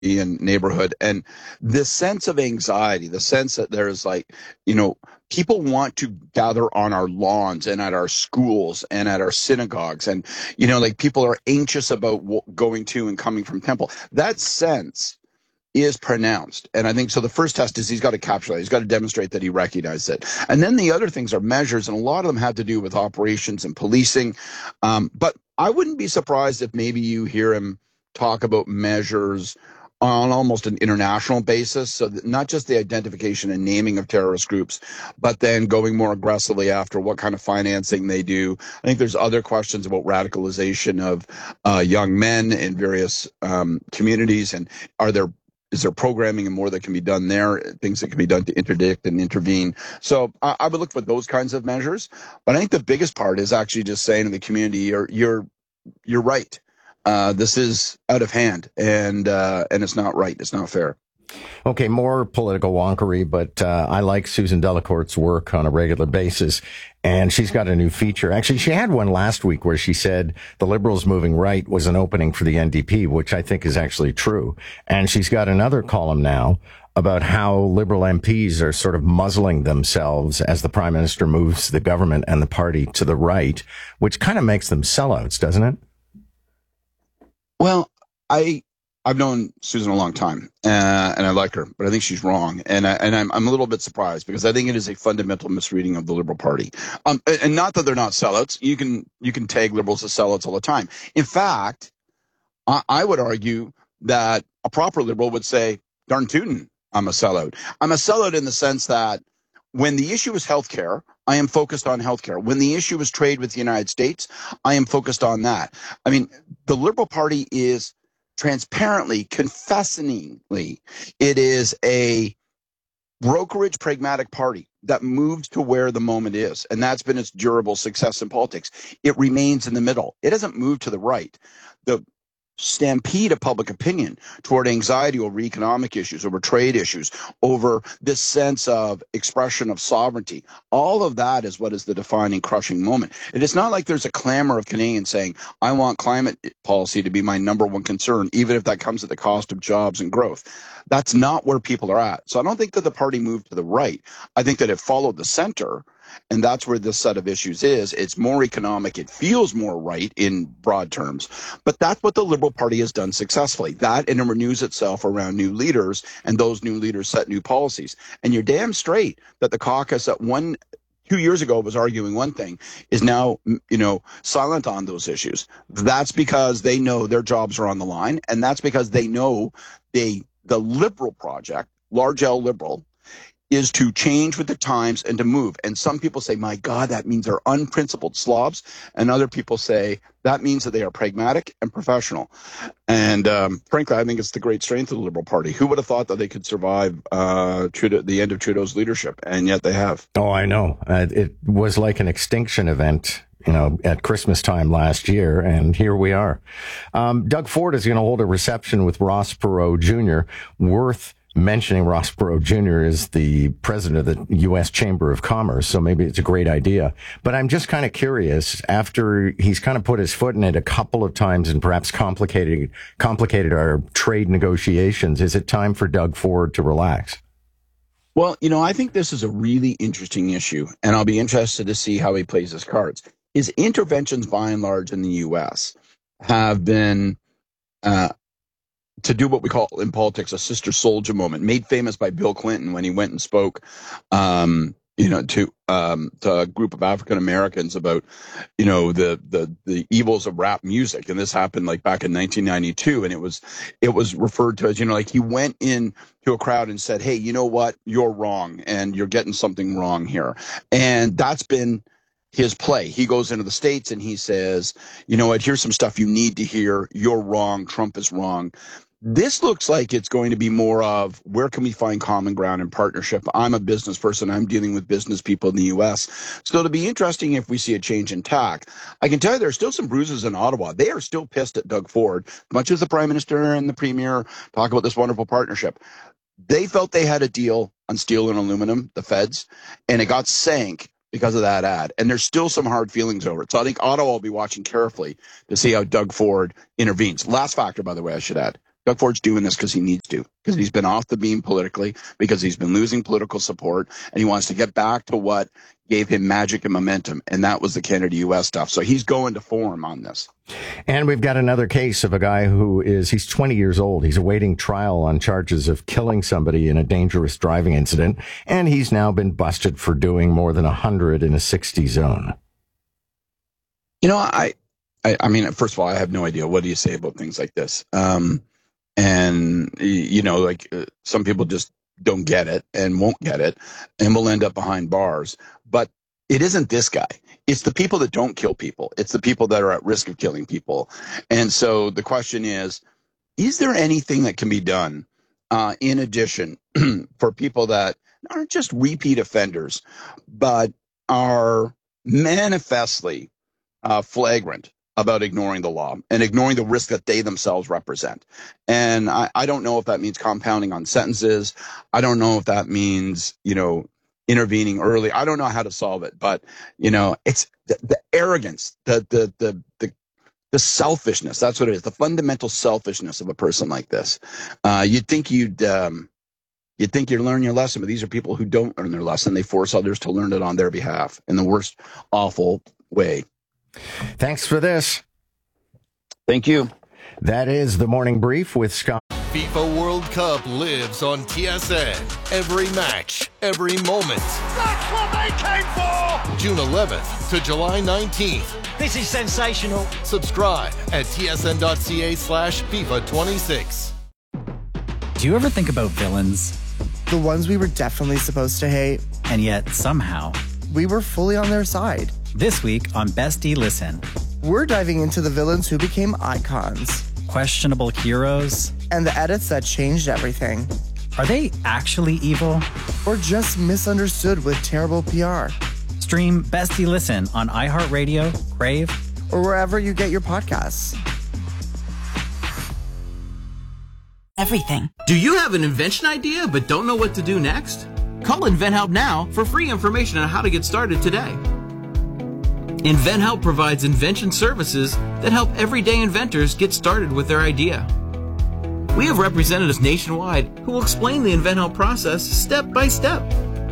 and neighborhood. And this sense of anxiety, the sense that there's like, people want to gather on our lawns and at our schools and at our synagogues. And, like people are anxious about going to and coming from temple. That sense is pronounced. And I think so. The first test is he's got to capture that. He's got to demonstrate that he recognized it. And then the other things are measures, and a lot of them have to do with operations and policing. But I wouldn't be surprised if maybe you hear him talk about measures on almost an international basis. So not just the identification and naming of terrorist groups, but then going more aggressively after what kind of financing they do. I think there's other questions about radicalization of young men in various communities, and is there programming and more that can be done there, things that can be done to interdict and intervene? So I would look for those kinds of measures. But I think the biggest part is actually just saying to the community, you're right. This is out of hand, and it's not right. It's not fair. Okay, more political wonkery, but I like Susan Delacourte's work on a regular basis, and she's got a new feature. Actually, she had one last week where she said the Liberals moving right was an opening for the NDP, which I think is actually true. And she's got another column now about how Liberal MPs are sort of muzzling themselves as the Prime Minister moves the government and the party to the right, which kind of makes them sellouts, doesn't it? Well, I've known Susan a long time, and I like her, but I think she's wrong, and I'm a little bit surprised because I think it is a fundamental misreading of the Liberal Party. And not that they're not sellouts. You can tag Liberals as sellouts all the time. In fact, I would argue that a proper Liberal would say, "Darn tootin', I'm a sellout." I'm a sellout in the sense that when the issue is healthcare, I am focused on healthcare. When the issue is trade with the United States, I am focused on that. I mean, the Liberal Party is transparently, confessingly, it is a brokerage pragmatic party that moves to where the moment is. And that's been its durable success in politics. It remains in the middle. It hasn't moved to the right. The stampede of public opinion toward anxiety over economic issues, over trade issues, over this sense of expression of sovereignty. All of that is what is the defining crushing moment. It is not like there's a clamor of Canadians saying, I want climate policy to be my number one concern, even if that comes at the cost of jobs and growth. That's not where people are at. So I don't think that the party moved to the right. I think that it followed the center. And that's where this set of issues is. It's more economic. It feels more right in broad terms. But that's what the Liberal Party has done successfully. That, and it renews itself around new leaders, and those new leaders set new policies. And you're damn straight that the caucus at 2 years ago was arguing one thing, is now, silent on those issues. That's because they know their jobs are on the line. And that's because they know the Liberal project, large L Liberal, is to change with the times and to move. And some people say, my God, that means they're unprincipled slobs. And other people say that means that they are pragmatic and professional. And frankly, I think it's the great strength of the Liberal Party. Who would have thought that they could survive the end of Trudeau's leadership? And yet they have. Oh, I know. It was like an extinction event, at Christmas time last year, and here we are. Doug Ford is going to hold a reception with Ross Perot Jr. Worth mentioning. Ross Perot Jr. is the president of the U.S. Chamber of Commerce, so maybe it's a great idea. But I'm just kind of curious, after he's kind of put his foot in it a couple of times and perhaps complicated our trade negotiations, is it time for Doug Ford to relax? Well, I think this is a really interesting issue, and I'll be interested to see how he plays his cards. His interventions, by and large, in the U.S. have been to do what we call in politics a sister soldier moment, made famous by Bill Clinton when he went and spoke, to a group of African Americans about, the evils of rap music. And this happened like back in 1992. And it was referred to as, he went in to a crowd and said, hey, you know what? You're wrong. And you're getting something wrong here. And that's been his play. He goes into the States and he says, you know what? Here's some stuff you need to hear. You're wrong. Trump is wrong. This looks like it's going to be more of where can we find common ground and partnership? I'm a business person. I'm dealing with business people in the U.S. So it'll be interesting if we see a change in tack. I can tell you there's still some bruises in Ottawa. They are still pissed at Doug Ford, much as the Prime Minister and the Premier talk about this wonderful partnership. They felt they had a deal on steel and aluminum, the feds, and it got sank because of that ad. And there's still some hard feelings over it. So I think Ottawa will be watching carefully to see how Doug Ford intervenes. Last factor, by the way, I should add. Doug Ford's doing this because he needs to, because he's been off the beam politically, because he's been losing political support, and he wants to get back to what gave him magic and momentum, and that was the Canada U.S. stuff. So he's going to form on this. And we've got another case of a guy he's 20 years old. He's awaiting trial on charges of killing somebody in a dangerous driving incident, and he's now been busted for doing more than 100 in a 60 zone. You know, I mean, first of all, I have no idea. What do you say about things like this? And, you know, like some people just don't get it and won't get it and will end up behind bars. But it isn't this guy. It's the people that don't kill people. It's the people that are at risk of killing people. And so the question is there anything that can be done in addition for people that aren't just repeat offenders, but are manifestly flagrant about ignoring the law and ignoring the risk that they themselves represent? And I don't know if that means compounding on sentences. I don't know if that means, you know, intervening early. I don't know how to solve it, but, you know, it's the arrogance, the selfishness. That's what it is. The fundamental selfishness of a person like this. You'd think you'd learn your lesson, but these are people who don't learn their lesson. They force others to learn it on their behalf in the worst, awful way. Thanks for this. Thank you. That is the Morning Brief with Scott. FIFA World Cup lives on TSN. Every match, every moment. That's what they came for! June 11th to July 19th. This is sensational. Subscribe at tsn.ca/FIFA26. Do you ever think about villains? The ones we were definitely supposed to hate. And yet, somehow, we were fully on their side. This week on Bestie Listen, we're diving into the villains who became icons. Questionable heroes. And the edits that changed everything. Are they actually evil? Or just misunderstood with terrible PR? Stream Bestie Listen on iHeartRadio, Crave, or wherever you get your podcasts. Everything. Do you have an invention idea but don't know what to do next? Call InventHelp now for free information on how to get started today. InventHelp provides invention services that help everyday inventors get started with their idea. We have representatives nationwide who will explain the InventHelp process step by step.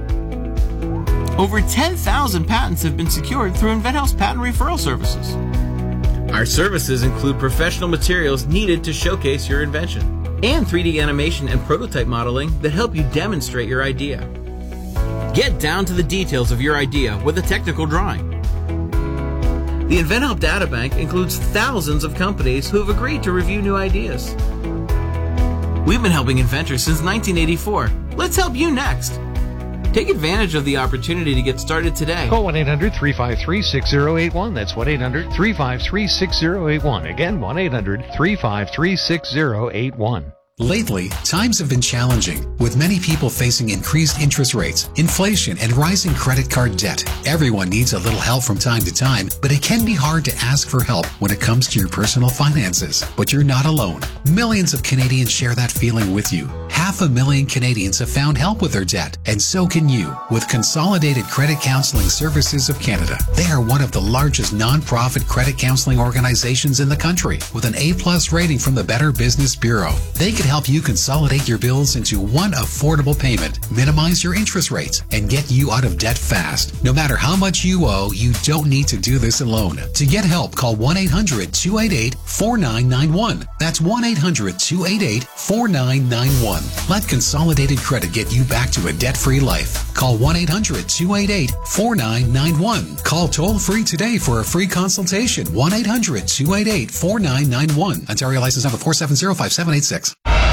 Over 10,000 patents have been secured through InventHelp's patent referral services. Our services include professional materials needed to showcase your invention and 3D animation and prototype modeling that help you demonstrate your idea. Get down to the details of your idea with a technical drawing. The InventHelp Databank includes thousands of companies who have agreed to review new ideas. We've been helping inventors since 1984. Let's help you next. Take advantage of the opportunity to get started today. Call 1-800-353-6081. That's 1-800-353-6081. Again, 1-800-353-6081. Lately, times have been challenging, with many people facing increased interest rates, inflation, and rising credit card debt. Everyone needs a little help from time to time, but it can be hard to ask for help when it comes to your personal finances. But you're not alone. Millions of Canadians share that feeling with you. 500,000 Canadians have found help with their debt, and so can you with Consolidated Credit Counseling Services of Canada. They are one of the largest non-profit credit counseling organizations in the country, with an A+ rating from the Better Business Bureau. They can help you consolidate your bills into one affordable payment, minimize your interest rates, and get you out of debt fast. No matter how much you owe, you don't need to do this alone. To get help, call 1-800-288-4991. That's 1-800-288-4991. Let Consolidated Credit get you back to a debt-free life. Call 1-800-288-4991. Call toll-free today for a free consultation. 1-800-288-4991. Ontario license number 4705786.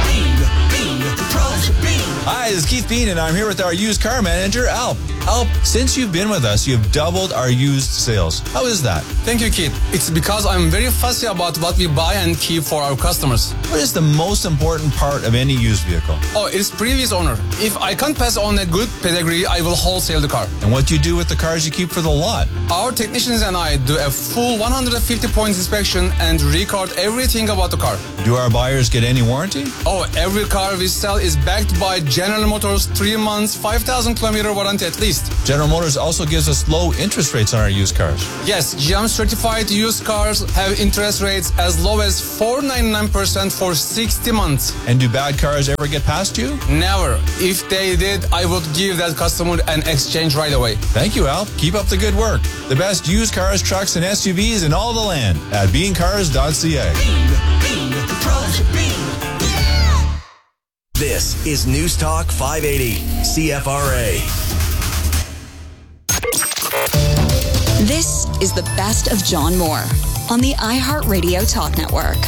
Hi, this is Keith Bean, and I'm here with our used car manager, Alp. Alp, since you've been with us, you've doubled our used sales. How is that? Thank you, Keith. It's because I'm very fussy about what we buy and keep for our customers. What is the most important part of any used vehicle? Oh, it's previous owner. If I can't pass on a good pedigree, I will wholesale the car. And what do you do with the cars you keep for the lot? Our technicians and I do a full 150-point inspection and record everything about the car. Do our buyers get any warranty? Oh, every car we sell is backed by General Motors 3 months, 5,000 kilometer warranty at least. General Motors also gives us low interest rates on our used cars. Yes, GM certified used cars have interest rates as low as 4.99% for 60 months. And do bad cars ever get past you? Never. If they did, I would give that customer an exchange right away. Thank you, Al. Keep up the good work. The best used cars, trucks, and SUVs in all the land at beancars.ca. This is News Talk 580, CFRA. This is the best of John Moore on the iHeartRadio Talk Network.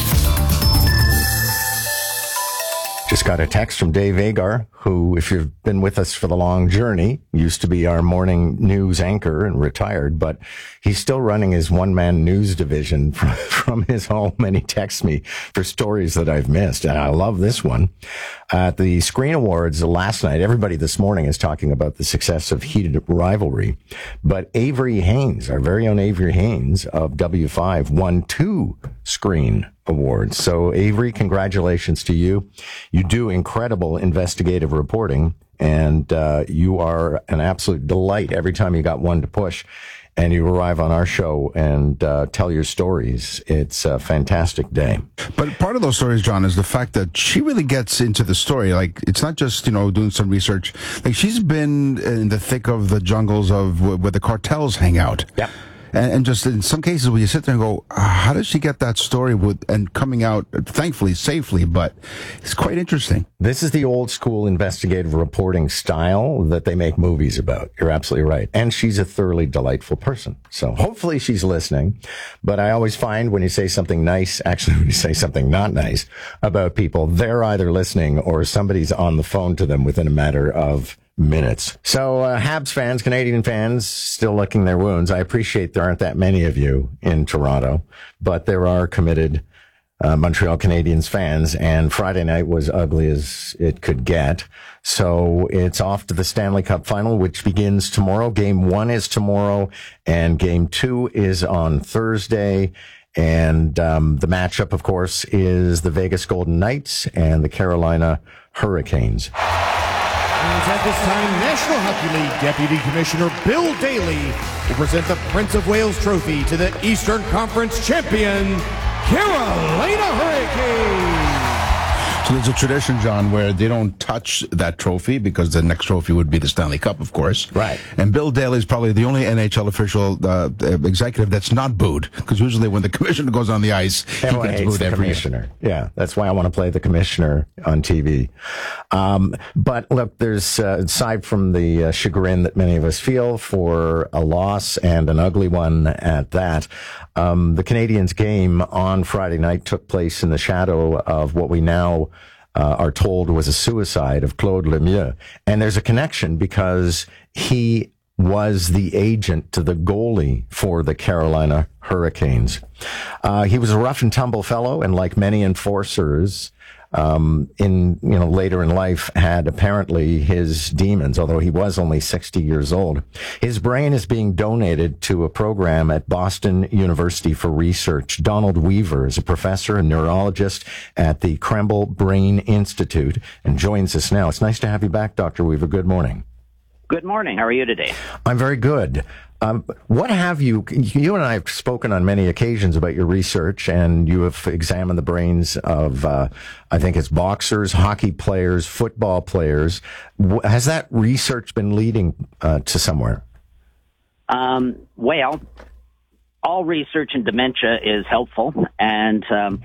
Just got a text from Dave Agar, who, if you've been with us for the long journey, used to be our morning news anchor and retired, but he's still running his one-man news division from his home, and he texts me for stories that I've missed, and I love this one. At the Screen Awards last night, everybody this morning is talking about the success of Heated Rivalry, but Avery Haynes, our very own Avery Haynes of W5, won 2 Screen Awards. So Avery, congratulations to you. You do incredible investigative reporting, and you are an absolute delight every time you got one to push and you arrive on our show and tell your stories. It's a fantastic day. But part of those stories, John, is the fact that she really gets into the story. Like, it's not just, doing some research. Like, she's been in the thick of the jungles of where the cartels hang out. Yeah. And just in some cases where you sit there and go, how did she get that story and coming out, thankfully, safely, but it's quite interesting. This is the old school investigative reporting style that they make movies about. You're absolutely right. And she's a thoroughly delightful person. So hopefully she's listening. But I always find when you say something nice, actually when you say something not nice about people, they're either listening or somebody's on the phone to them within a matter of minutes. So, Habs fans, Canadian fans, still licking their wounds. I appreciate there aren't that many of you in Toronto, but there are committed Montreal Canadiens fans, and Friday night was ugly as it could get. So it's off to the Stanley Cup final, which begins tomorrow. Game 1 is tomorrow, and Game 2 is on Thursday. And the matchup, of course, is the Vegas Golden Knights and the Carolina Hurricanes. And at this time, National Hockey League Deputy Commissioner Bill Daly will present the Prince of Wales Trophy to the Eastern Conference champion, Carolina Hurricanes. So there's a tradition, John, where they don't touch that trophy because the next trophy would be the Stanley Cup, of course. Right. And Bill Daly is probably the only NHL official executive that's not booed, because usually when the commissioner goes on the ice, he gets booed every year. Yeah, that's why I want to play the commissioner on TV. But look, there's aside from the chagrin that many of us feel for a loss and an ugly one at that, the Canadiens game on Friday night took place in the shadow of what we now are told was a suicide of Claude Lemieux. And there's a connection because he was the agent to the goalie for the Carolina Hurricanes. He was a rough and tumble fellow, and like many enforcers, later in life had apparently his demons, although he was only 60 years old. His brain is being donated to a program at Boston University for research. Donald Weaver is a professor and neurologist at the Krembil Brain Institute and joins us now. It's nice to have you back, Dr. Weaver. Good morning. Good morning. How are you today? I'm very good. What have you and I have spoken on many occasions about your research, and you have examined the brains of, I think it's boxers, hockey players, football players. Has that research been leading to somewhere? Well, all research in dementia is helpful, and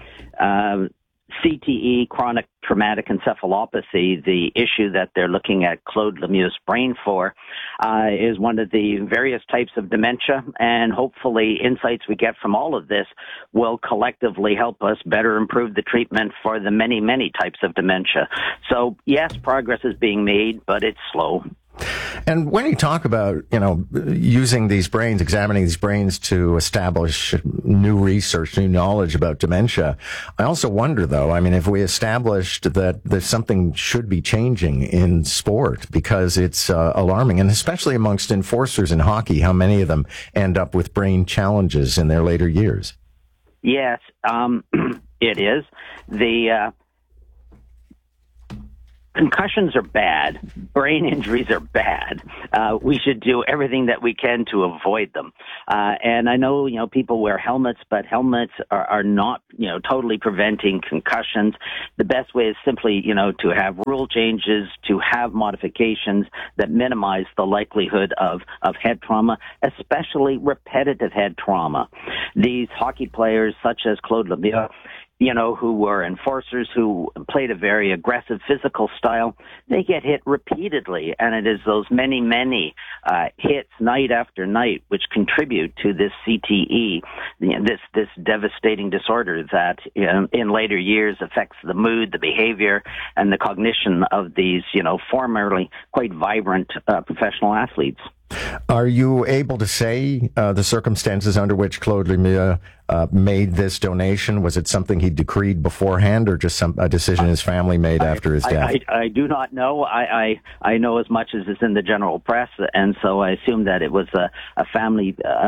CTE, chronic traumatic encephalopathy, the issue that they're looking at Claude Lemieux's brain for, is one of the various types of dementia, and hopefully insights we get from all of this will collectively help us better improve the treatment for the many, many types of dementia. So yes, progress is being made, but it's slow. And when you talk about, using these brains, examining these brains to establish new research, new knowledge about dementia, I also wonder, though, if we established that there's something should be changing in sport, because it's alarming, and especially amongst enforcers in hockey, how many of them end up with brain challenges in their later years. Yes, it is. concussions are bad. Brain injuries are bad. We should do everything that we can to avoid them. And I know, people wear helmets, but helmets are not, totally preventing concussions. The best way is simply, to have rule changes, to have modifications that minimize the likelihood of head trauma, especially repetitive head trauma. These hockey players, such as Claude Lemieux, who were enforcers, who played a very aggressive physical style, they get hit repeatedly. And it is those many, many hits night after night which contribute to this CTE, this devastating disorder that in later years affects the mood, the behavior, and the cognition of these, formerly quite vibrant professional athletes. Are you able to say the circumstances under which Claude Lemieux made this donation? Was it something he decreed beforehand, or just a decision his family made after his death? I do not know. I know as much as is in the general press, and so I assume that it was a family,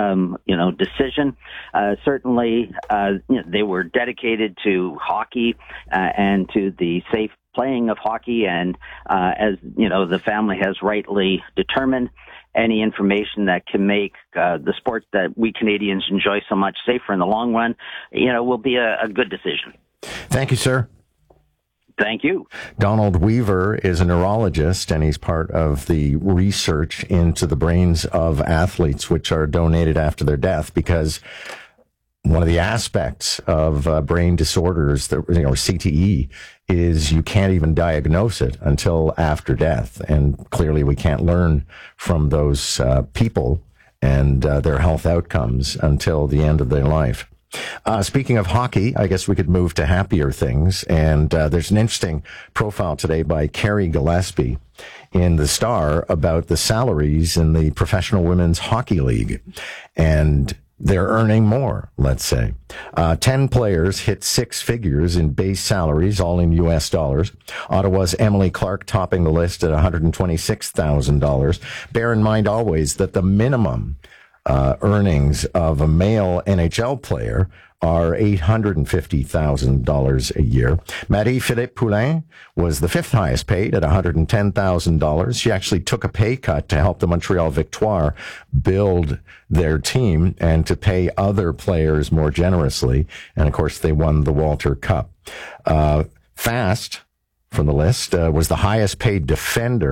decision. Certainly, they were dedicated to hockey and to the safe playing of hockey, and as the family has rightly determined, any information that can make the sport that we Canadians enjoy so much safer in the long run, will be a good decision. Thank you, sir. Thank you. Donald Weaver is a neurologist, and he's part of the research into the brains of athletes, which are donated after their death, because one of the aspects of brain disorders, or CTE, is you can't even diagnose it until after death. And clearly we can't learn from those people and their health outcomes until the end of their life. Speaking of hockey, I guess we could move to happier things. And there's an interesting profile today by Carrie Gillespie in the Star about the salaries in the Professional Women's Hockey League. And they're earning more, let's say. 10 players hit six figures in base salaries, all in U.S. dollars. Ottawa's Emily Clark topping the list at $126,000. Bear in mind always that the minimum earnings of a male NHL player are $850,000 a year. Marie-Philippe Poulin was the fifth highest paid at $110,000. She actually took a pay cut to help the Montreal Victoire build their team and to pay other players more generously. And of course, they won the Walter Cup. Fast from the list was the highest paid defender,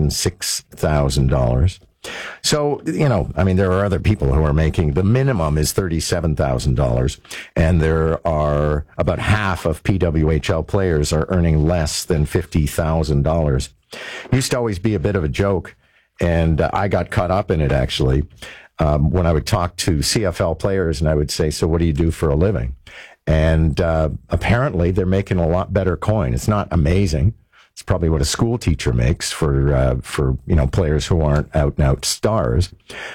$106,000. So, there are other people who are making, the minimum is $37,000, and there are about half of PWHL players are earning less than $50,000. Used to always be a bit of a joke, and I got caught up in it, actually, when I would talk to CFL players, and I would say, so what do you do for a living? And apparently they're making a lot better coin. It's not amazing. It's probably what a school teacher makes for players who aren't out and out stars.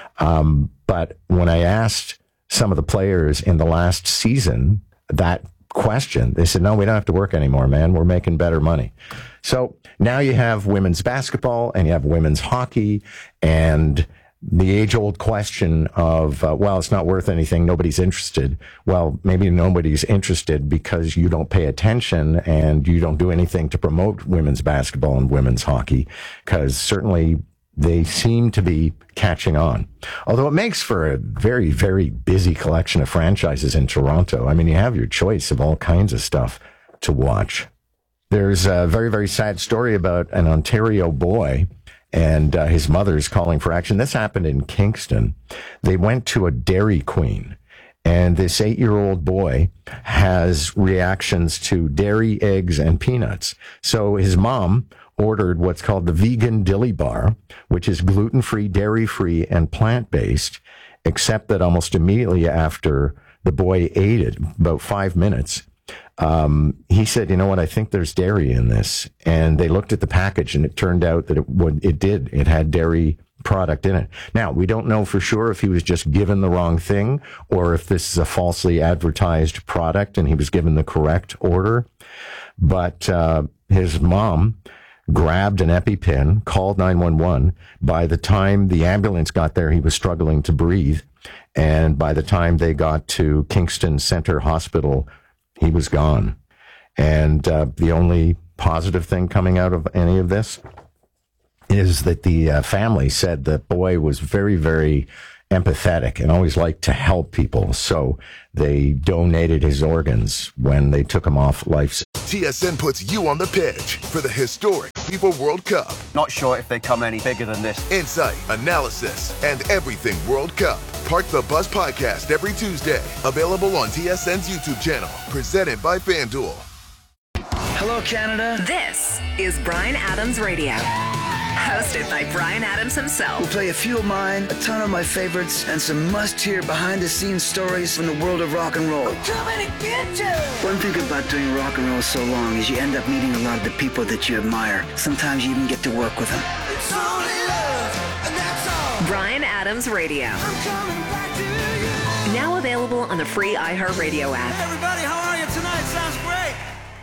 But when I asked some of the players in the last season that question, they said, no, we don't have to work anymore, man. We're making better money. So now you have women's basketball and you have women's hockey, and the age-old question of, it's not worth anything, nobody's interested. Well, maybe nobody's interested because you don't pay attention and you don't do anything to promote women's basketball and women's hockey, because certainly they seem to be catching on. Although it makes for a very, very busy collection of franchises in Toronto. I mean, you have your choice of all kinds of stuff to watch. There's a very, very sad story about an Ontario boy and his mother's calling for action. This happened in Kingston. They went to a Dairy Queen, and this 8-year-old boy has reactions to dairy, eggs, and peanuts. So his mom ordered what's called the vegan dilly bar, which is gluten-free, dairy-free, and plant-based, except that almost immediately after the boy ate it, about 5 minutes, he said, you know what, I think there's dairy in this. And they looked at the package, and it turned out that it had dairy product in it. Now, we don't know for sure if he was just given the wrong thing or if this is a falsely advertised product and he was given the correct order. But his mom grabbed an EpiPen, called 911. By the time the ambulance got there, he was struggling to breathe. And by the time they got to Kingston Center Hospital, he was gone. And the only positive thing coming out of any of this is that the family said the boy was very, very empathetic and always liked to help people. So they donated his organs when they took him off life. TSN puts you on the pitch for the historic FIFA World Cup. Not sure if they come any bigger than this. Insight, analysis, and everything World Cup. Park the Bus podcast every Tuesday. Available on TSN's YouTube channel. Presented by FanDuel. Hello, Canada. This is Bryan Adams Radio. Hosted by Bryan Adams himself. We'll play a few of mine, a ton of my favorites, and some must-hear behind-the-scenes stories from the world of rock and roll. I'm coming to get you! One thing about doing rock and roll so long is you end up meeting a lot of the people that you admire. Sometimes you even get to work with them. It's only love, and that's all. Bryan Adams Radio. I'm coming back to you. Now available on the free iHeartRadio app. Hey everybody, how are you tonight? Sounds great.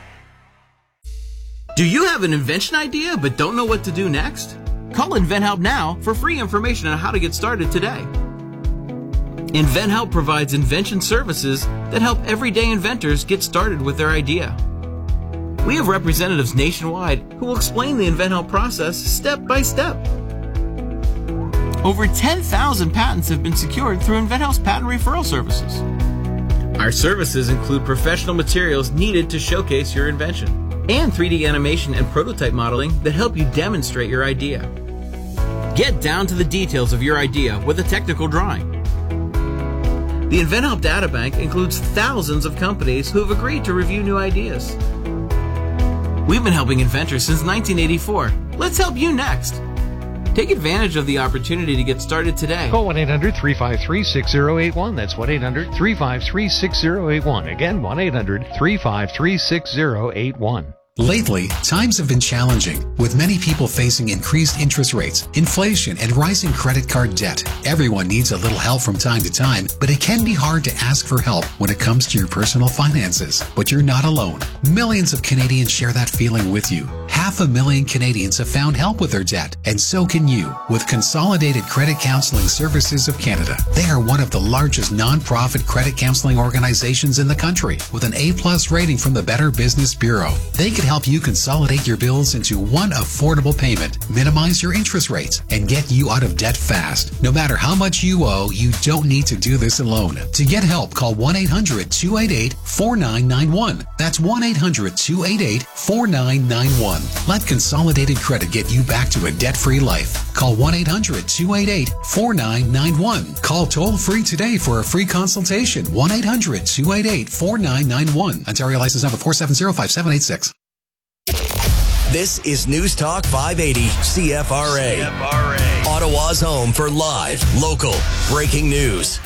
Do you have an invention idea but don't know what to do next? Call InventHelp now for free information on how to get started today. InventHelp provides invention services that help everyday inventors get started with their idea. We have representatives nationwide who will explain the InventHelp process step by step. Over 10,000 patents have been secured through InventHelp's patent referral services. Our services include professional materials needed to showcase your invention, and 3D animation and prototype modeling that help you demonstrate your idea. Get down to the details of your idea with a technical drawing. The InventHelp Databank includes thousands of companies who have agreed to review new ideas. We've been helping inventors since 1984. Let's help you next. Take advantage of the opportunity to get started today. Call 1-800-353-6081. That's 1-800-353-6081. Again, 1-800-353-6081. Lately, times have been challenging, with many people facing increased interest rates, inflation, and rising credit card debt. Everyone needs a little help from time to time, but it can be hard to ask for help when it comes to your personal finances. But you're not alone. Millions of Canadians share that feeling with you. 500,000 Canadians have found help with their debt, and so can you with Consolidated Credit Counseling Services of Canada. They are one of the largest non-profit credit counseling organizations in the country, with an A+ rating from the Better Business Bureau. They can help you consolidate your bills into one affordable payment, minimize your interest rates, and get you out of debt fast. No matter how much you owe, you don't need to do this alone. To get help, call 1-800-288-4991. That's 1-800-288-4991. Let Consolidated Credit get you back to a debt-free life. Call 1-800-288-4991. Call toll-free today for a free consultation. 1-800-288-4991. Ontario license number 4705786. This is News Talk 580 CFRA. Ottawa's home for live, local, breaking news.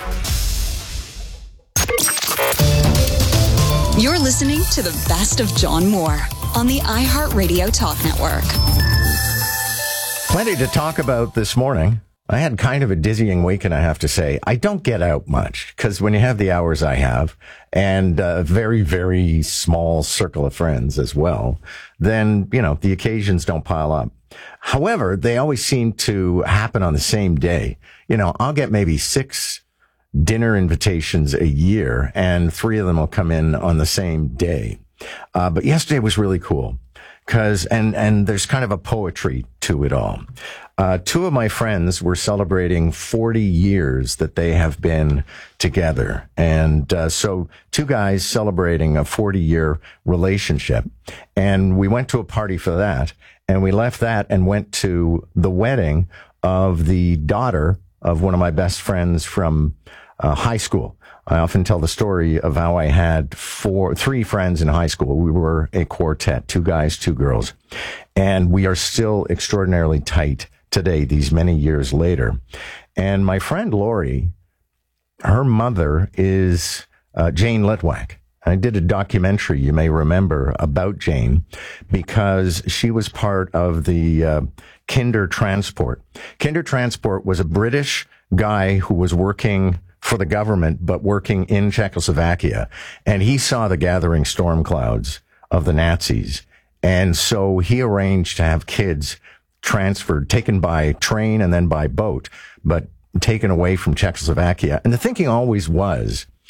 You're listening to the best of John Moore on the iHeartRadio Talk Network. Plenty to talk about this morning. I had kind of a dizzying weekend, I have to say. I don't get out much because when you have the hours I have and a very, very small circle of friends as well, then, you know, the occasions don't pile up. However, they always seem to happen on the same day. You know, I'll get maybe 6 dinner invitations a year and 3 of them will come in on the same day. But yesterday was really cool because, and there's kind of a poetry to it all. 2 of my friends were celebrating 40 years that they have been together. And so 2 guys celebrating a 40-year relationship. And we went to a party for that. And we left that and went to the wedding of the daughter of one of my best friends from high school. I often tell the story of how I had 3 friends in high school. We were a quartet, 2 guys, 2 girls. And we are still extraordinarily tight today, these many years later. And my friend Lori, her mother is Jane Litwack. I did a documentary, you may remember, about Jane because she was part of the Kinder Transport. Kinder Transport was a British guy who was working for the government, but working in Czechoslovakia. And he saw the gathering storm clouds of the Nazis. And so he arranged to have kids transferred, taken by train and then by boat, but taken away from Czechoslovakia. And the thinking always was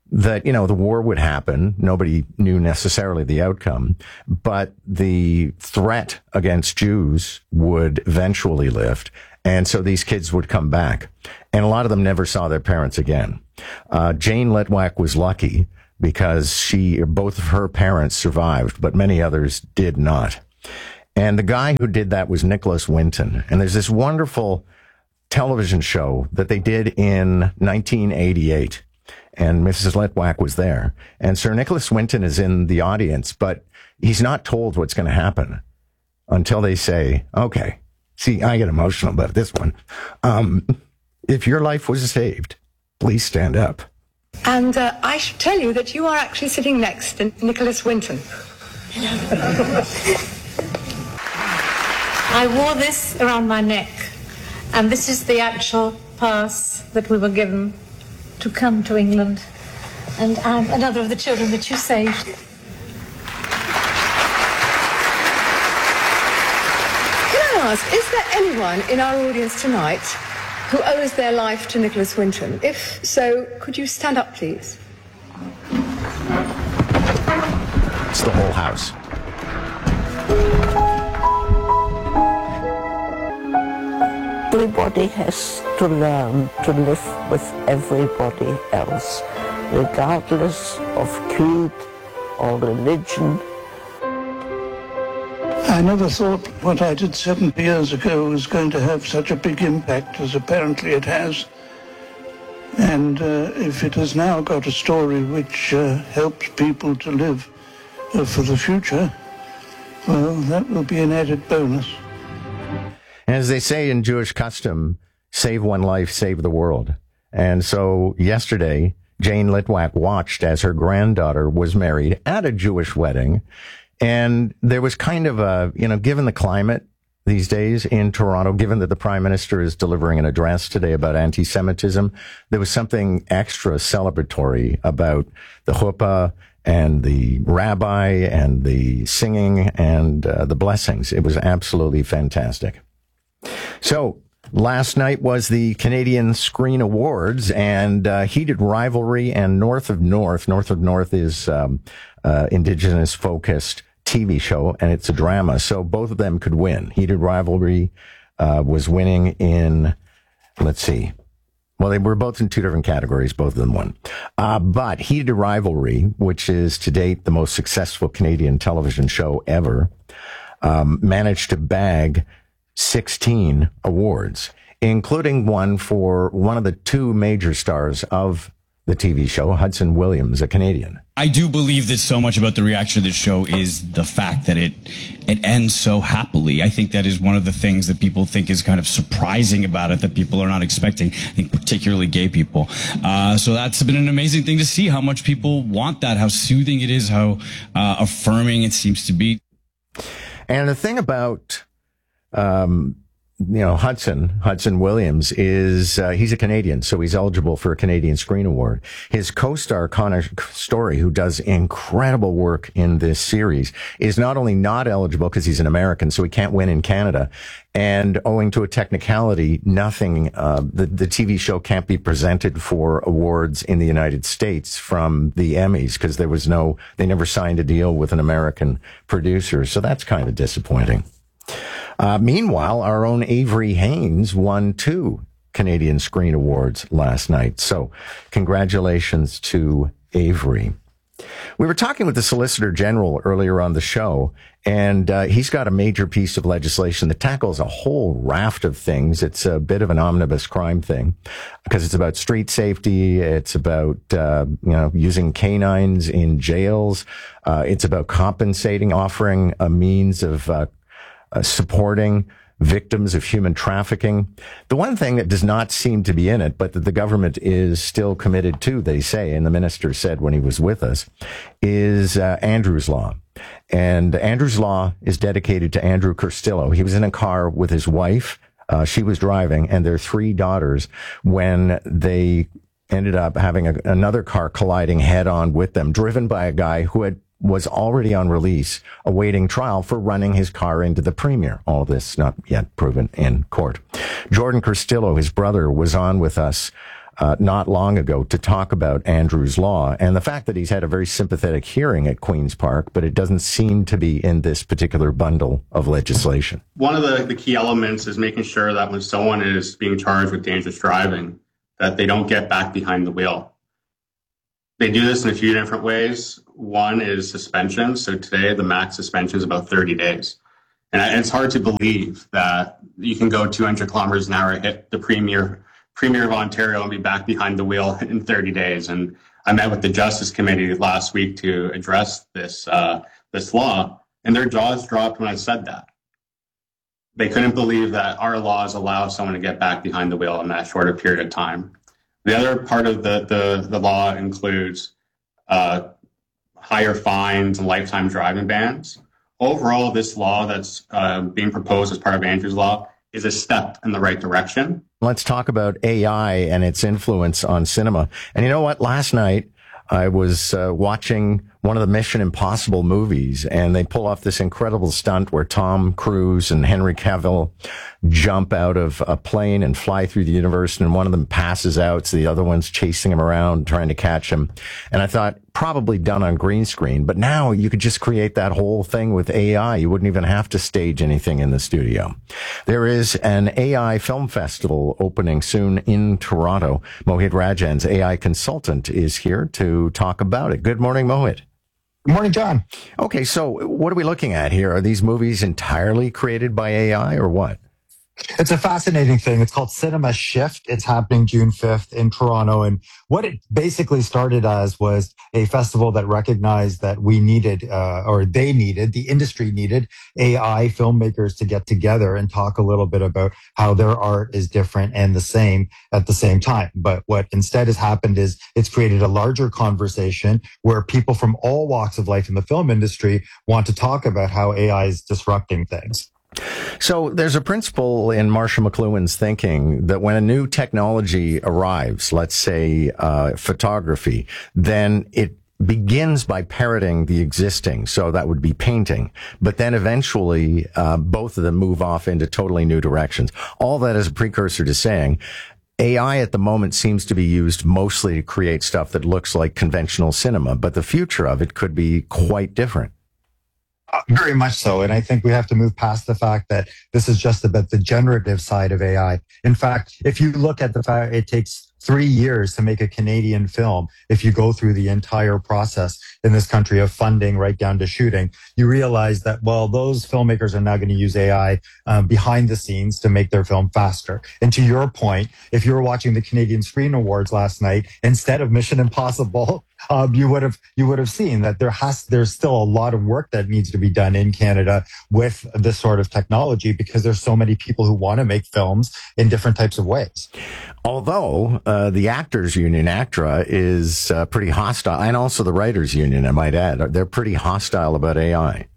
that, you know, the war would happen. Nobody knew necessarily the outcome, but the threat against Jews would eventually lift. And so these kids would come back. And a lot of them never saw their parents again. Jane Litwack was lucky because both of her parents survived, but many others did not. And the guy who did that was Nicholas Winton. And there's this wonderful television show that they did in 1988. And Mrs. Litwack was there. And Sir Nicholas Winton is in the audience, but he's not told what's going to happen until they say, okay, see, I get emotional about this one. If your life was saved, please stand up. And I should tell you that you are actually sitting next to Nicholas Winton. I wore this around my neck, and this is the actual pass that we were given to come to England, and I'm another of the children that you saved. Can I ask, is there anyone in our audience tonight who owes their life to Nicholas Winton? If so, could you stand up, please? It's the whole house. Everybody has to learn to live with everybody else, regardless of creed or religion. I never thought what I did 70 years ago was going to have such a big impact as apparently it has. And if it has now got a story which helps people to live for the future, well, that will be an added bonus. As they say in Jewish custom, save one life, save the world. And so yesterday, Jane Litwack watched as her granddaughter was married at a Jewish wedding. And there was kind of a, you know, given the climate these days in Toronto, given that the Prime Minister is delivering an address today about anti-Semitism, there was something extra celebratory about the chuppah and the rabbi and the singing and the blessings. It was absolutely fantastic. So last night was the Canadian Screen Awards, and heated rivalry and North of North. North of North is Indigenous focused TV show, and it's a drama. So both of them could win. Heated rivalry was winning in, let's see. Well, they were both in two different categories. Both of them won. But Heated Rivalry, which is to date the most successful Canadian television show ever, managed to bag 16 awards, including one for one of the two major stars of the TV show, Hudson Williams, a Canadian. I do believe that so much about the reaction to the show is the fact that it ends so happily. I think that is one of the things that people think is kind of surprising about it, that people are not expecting. I think particularly gay people. So that's been an amazing thing to see how much people want that, how soothing it is, how affirming it seems to be. And the thing about Hudson Williams is, he's a Canadian, so he's eligible for a Canadian Screen Award. His co-star, Connor Story, who does incredible work in this series, is not only not eligible because he's an American, so he can't win in Canada. And owing to a technicality, the TV show can't be presented for awards in the United States from the Emmys because they never signed a deal with an American producer. So that's kind of disappointing. Meanwhile, our own Avery Haynes won 2 Canadian Screen Awards last night. So congratulations to Avery. We were talking with the Solicitor General earlier on the show, and he's got a major piece of legislation that tackles a whole raft of things. It's a bit of an omnibus crime thing because it's about street safety. It's about, using canines in jails. It's about compensating, offering a means of supporting victims of human trafficking. The one thing that does not seem to be in it, but that the government is still committed to, they say, and the minister said when he was with us, is Andrew's Law. And Andrew's Law is dedicated to Andrew Costello. He was in a car with his wife. She was driving, and their 3 daughters when they ended up having another car colliding head on with them, driven by a guy who was already on release, awaiting trial for running his car into the premier. All of this not yet proven in court. Jordan Costello, his brother, was on with us not long ago to talk about Andrew's Law and the fact that he's had a very sympathetic hearing at Queen's Park, but it doesn't seem to be in this particular bundle of legislation. One of the key elements is making sure that when someone is being charged with dangerous driving, that they don't get back behind the wheel. They do this in a few different ways. One is suspension. So today, the max suspension is about 30 days. And it's hard to believe that you can go 200 kilometers an hour, hit the Premier of Ontario and be back behind the wheel in 30 days. And I met with the Justice Committee last week to address this law, and their jaws dropped when I said that. They couldn't believe that our laws allow someone to get back behind the wheel in that shorter period of time. The other part of the law includes higher fines and lifetime driving bans. Overall, this law that's being proposed as part of Andrew's Law is a step in the right direction. Let's talk about AI and its influence on cinema. And you know what? Last night, I was watching one of the Mission Impossible movies, and they pull off this incredible stunt where Tom Cruise and Henry Cavill jump out of a plane and fly through the universe, and one of them passes out, so the other one's chasing him around, trying to catch him. And I thought, probably done on green screen, but now you could just create that whole thing with AI. You wouldn't even have to stage anything in the studio. There is an AI film festival opening soon in Toronto. Mohit Rajan's AI consultant is here to talk about it. Good morning, Mohit. Good morning, John. Okay, so what are we looking at here? Are these movies entirely created by AI or what? It's a fascinating thing. It's called Cinema Shift. It's happening June 5th in Toronto. And what it basically started as was a festival that recognized that we needed, the industry needed AI filmmakers to get together and talk a little bit about how their art is different and the same at the same time. But what instead has happened is it's created a larger conversation where people from all walks of life in the film industry want to talk about how AI is disrupting things. So there's a principle in Marshall McLuhan's thinking that when a new technology arrives, let's say photography, then it begins by parroting the existing. So that would be painting. But then eventually both of them move off into totally new directions. All that is a precursor to saying AI at the moment seems to be used mostly to create stuff that looks like conventional cinema, but the future of it could be quite different. Very much so. And I think we have to move past the fact that this is just about the generative side of AI. In fact, if you look at the fact it takes 3 years to make a Canadian film, if you go through the entire process in this country of funding right down to shooting, you realize that, well, those filmmakers are now going to use AI behind the scenes to make their film faster. And to your point, if you were watching the Canadian Screen Awards last night, instead of Mission Impossible, you would have seen that there's still a lot of work that needs to be done in Canada with this sort of technology because there's so many people who want to make films in different types of ways. Although the Actors Union, ACTRA, is pretty hostile, and also the Writers Union, I might add, they're pretty hostile about AI.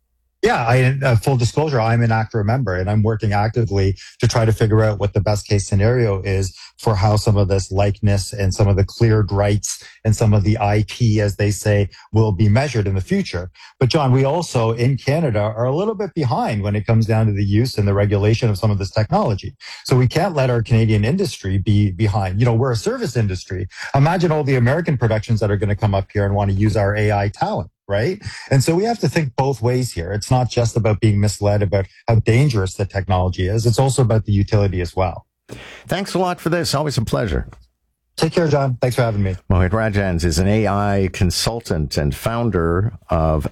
Yeah, full disclosure, I'm an ACTRA member, and I'm working actively to try to figure out what the best case scenario is for how some of this likeness and some of the cleared rights and some of the IP, as they say, will be measured in the future. But John, we also in Canada are a little bit behind when it comes down to the use and the regulation of some of this technology. So we can't let our Canadian industry be behind. You know, we're a service industry. Imagine all the American productions that are going to come up here and want to use our AI talent. Right? And so we have to think both ways here. It's not just about being misled about how dangerous the technology is. It's also about the utility as well. Thanks a lot for this. Always a pleasure. Take care, John. Thanks for having me. Mohit Rajans is an AI consultant and founder of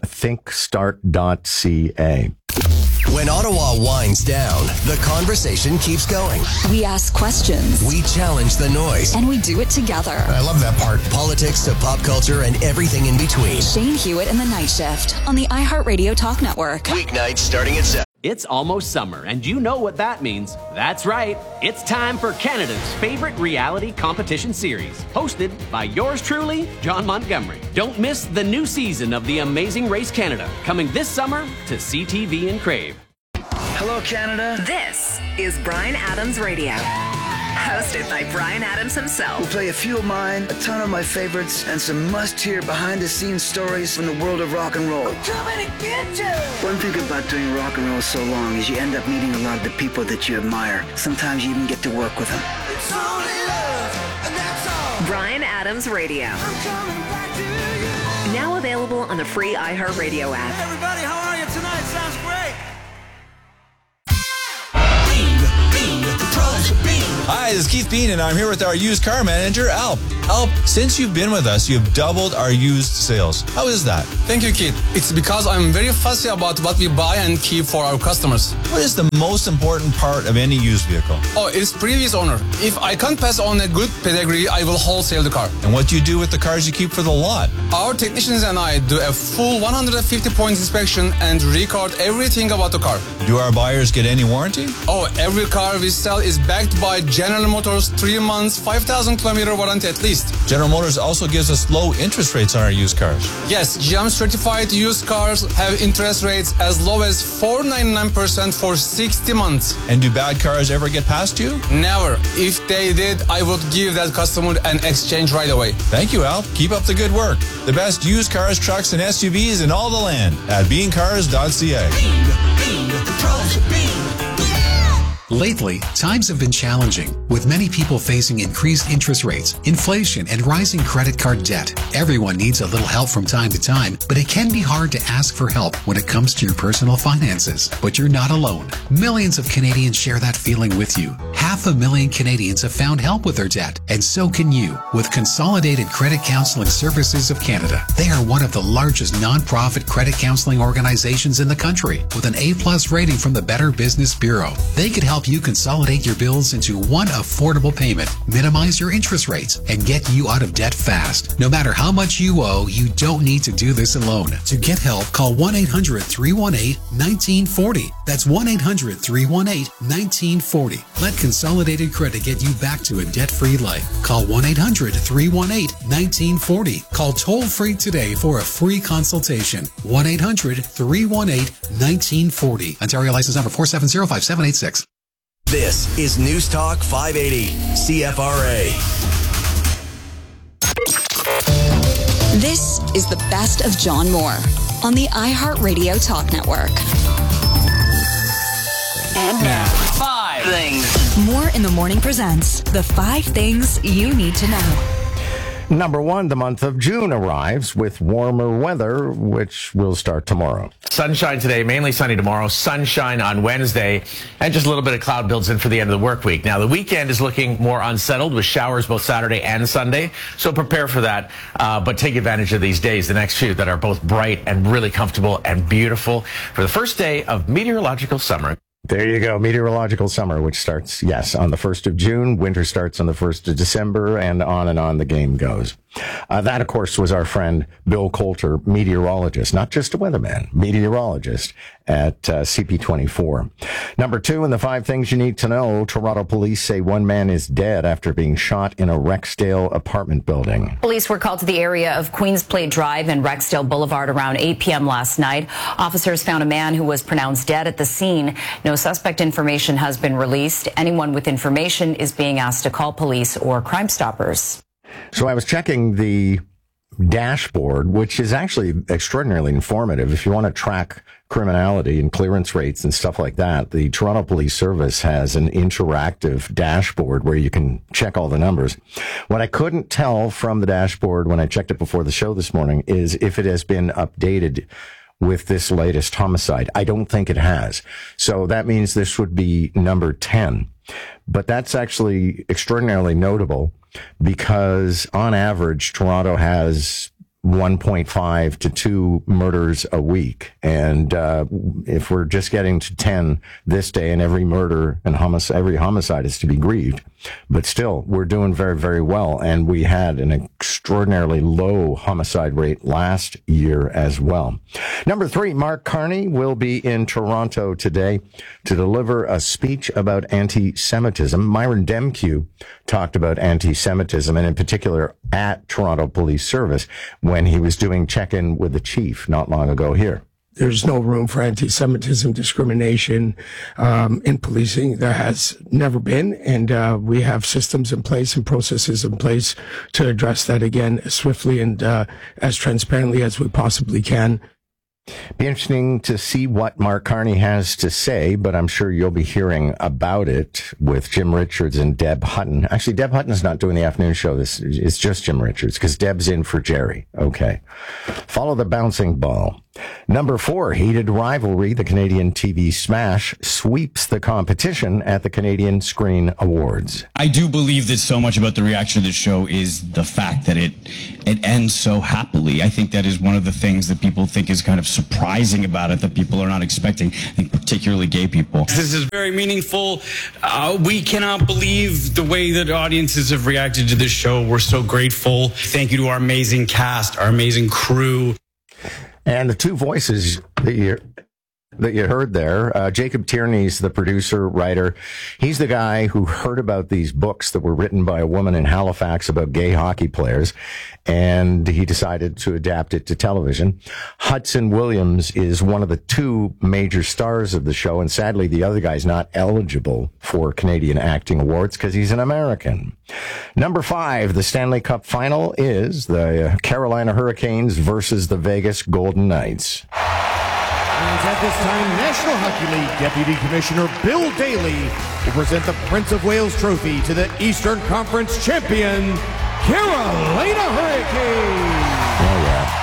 thinkstart.ca. When Ottawa winds down, the conversation keeps going. We ask questions. We challenge the noise. And we do it together. I love that part. Politics to pop culture and everything in between. Shane Hewitt and the Night Shift on the iHeartRadio Talk Network. Weeknights starting at 7. It's almost summer, and you know what that means. That's right. It's time for Canada's favorite reality competition series, hosted by yours truly, John Montgomery. Don't miss the new season of The Amazing Race Canada, coming this summer to CTV and Crave. Hello, Canada. This is Bryan Adams Radio. Hosted by Bryan Adams himself. We'll play a few of mine, a ton of my favorites, and some must-hear behind-the-scenes stories from the world of rock and roll. I'm coming to get you! One thing about doing rock and roll so long is you end up meeting a lot of the people that you admire. Sometimes you even get to work with them. It's only love, and Adams Radio. Now available on the free iHeartRadio app. Hey everybody, how are you tonight? Sounds great. Hi, this is Keith Bean, and I'm here with our used car manager, Alp. Alp, since you've been with us, you've doubled our used sales. How is that? Thank you, Keith. It's because I'm very fussy about what we buy and keep for our customers. What is the most important part of any used vehicle? Oh, it's previous owner. If I can't pass on a good pedigree, I will wholesale the car. And what do you do with the cars you keep for the lot? Our technicians and I do a full 150-point inspection and record everything about the car. Do our buyers get any warranty? Oh, every car we sell is backed by General Motors 3 months, 5,000 kilometer warranty at least. General Motors also gives us low interest rates on our used cars. Yes, GM certified used cars have interest rates as low as 4.99% for 60 months. And do bad cars ever get past you? Never. If they did, I would give that customer an exchange right away. Thank you, Al. Keep up the good work. The best used cars, trucks, and SUVs in all the land at beancars.ca. Lately, times have been challenging, with many people facing increased interest rates, inflation, and rising credit card debt. Everyone needs a little help from time to time, but it can be hard to ask for help when it comes to your personal finances. But you're not alone. Millions of Canadians share that feeling with you. 500,000 Canadians have found help with their debt, and so can you with Consolidated Credit Counseling Services of Canada. They are one of the largest non-profit credit counseling organizations in the country, with an A+ rating from the Better Business Bureau. They could help you consolidate your bills into one affordable payment, minimize your interest rates, and get you out of debt fast. No matter how much you owe, you don't need to do this alone. To get help, call 1-800-318-1940. That's 1-800-318-1940. Let Consolidated Credit get you back to a debt-free life. Call 1-800-318-1940. Call toll-free today for a free consultation. 1-800-318-1940. Ontario license number 4705786. This is News Talk 580, CFRA. This is the best of John Moore on the iHeartRadio Talk Network. And now, 5 things. More in the Morning presents the 5 things you need to know. Number 1, the month of June arrives with warmer weather, which will start tomorrow. Sunshine today, mainly sunny tomorrow, sunshine on Wednesday, and just a little bit of cloud builds in for the end of the work week. Now, the weekend is looking more unsettled with showers both Saturday and Sunday, so prepare for that, but take advantage of these days, the next few that are both bright and really comfortable and beautiful for the first day of meteorological summer. There you go. Meteorological summer, which starts, yes, on the 1st of June. Winter starts on the 1st of December, and on the game goes. That, of course, was our friend Bill Coulter, meteorologist, not just a weatherman, meteorologist at CP24. Number 2, in the 5 things you need to know, Toronto police say one man is dead after being shot in a Rexdale apartment building. Police were called to the area of Queens Plate Drive and Rexdale Boulevard around 8 p.m. last night. Officers found a man who was pronounced dead at the scene. No suspect information has been released. Anyone with information is being asked to call police or Crime Stoppers. So I was checking the dashboard, which is actually extraordinarily informative. If you want to track criminality and clearance rates and stuff like that, the Toronto Police Service has an interactive dashboard where you can check all the numbers. What I couldn't tell from the dashboard when I checked it before the show this morning is if it has been updated with this latest homicide. I don't think it has. So that means this would be number 10. But that's actually extraordinarily notable because on average, Toronto has 1.5 to 2 murders a week. And if we're just getting to 10 this day and every murder and every homicide is to be grieved, but still, we're doing very, very well. And we had an extraordinarily low homicide rate last year as well. Number 3, Mark Carney will be in Toronto today to deliver a speech about anti-Semitism. Myron Demkew talked about anti-Semitism, and in particular at Toronto Police Service when he was doing check-in with the chief not long ago here. There's no room for anti-Semitism discrimination in policing. There has never been, and we have systems in place and processes in place to address that again as swiftly and as transparently as we possibly can. Be interesting to see what Mark Carney has to say, but I'm sure you'll be hearing about it with Jim Richards and Deb Hutton. Actually, Deb Hutton's not doing the afternoon show. This is just Jim Richards because Deb's in for Jerry. Okay. Follow the bouncing ball. Number 4, heated rivalry. The Canadian TV smash sweeps the competition at the Canadian Screen Awards. I do believe that so much about the reaction to the show is the fact that it ends so happily. I think that is one of the things that people think is kind of surprising about it that people are not expecting. I think particularly gay people. This is very meaningful. We cannot believe the way that audiences have reacted to this show. We're so grateful. Thank you to our amazing cast, our amazing crew. And the two voices that you heard there, Jacob Tierney's the producer, writer. He's the guy who heard about these books that were written by a woman in Halifax about gay hockey players, and he decided to adapt it to television. Hudson Williams is one of the 2 major stars of the show, and sadly the other guy's not eligible for Canadian Acting Awards because he's an American. Number 5, the Stanley Cup final is the Carolina Hurricanes versus the Vegas Golden Knights. And at this time, National Hockey League Deputy Commissioner Bill Daly will present the Prince of Wales Trophy to the Eastern Conference champion, Carolina Hurricanes. Oh,